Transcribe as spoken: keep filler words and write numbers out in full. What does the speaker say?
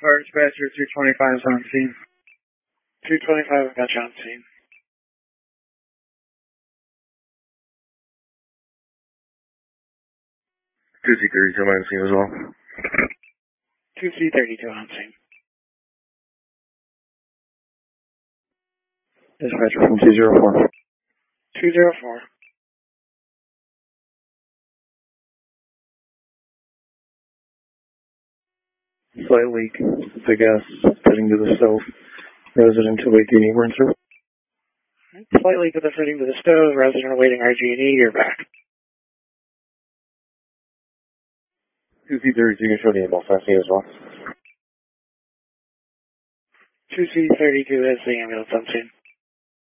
Fire dispatcher two twenty-five is on scene. two twenty-five, I've got you on scene. two C thirty-two on scene as well. two C thirty-two on scene. Dispatcher from two zero four. two zero four. Slight leak. The gas heading to the stove. Resident awaiting emergency service. Slight leak with the fitting to the stove. Resident awaiting R G and E. You're back. two C thirty-two, you can show the ambulance on scene as well. two C thirty-two is the ambulance on scene.